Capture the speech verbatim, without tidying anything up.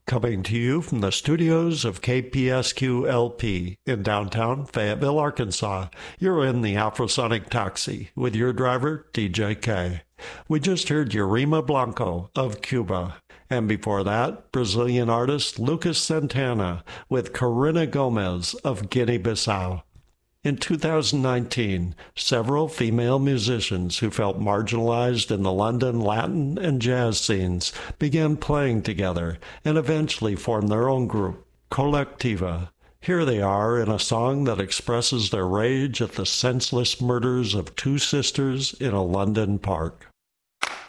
coming to you from the studios of K P S Q L P in downtown Fayetteville, Arkansas. You're in the Afrosonic Taxi with your driver, D J K. We just heard Yurima Blanco of Cuba. And before that, Brazilian artist Lucas Santana with Corina Gomez of Guinea-Bissau. In two thousand nineteen, several female musicians who felt marginalized in the London Latin and jazz scenes began playing together and eventually formed their own group, Collectiva. Here they are in a song that expresses their rage at the senseless murders of two sisters in a London park.